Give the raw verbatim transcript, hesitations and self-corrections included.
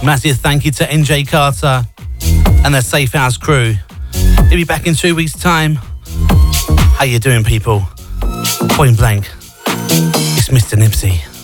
Massive thank you to N J Carter and the Safe House crew. He'll be back in two weeks' time. How you doing, people? Point blank. It's Mister Nipsey.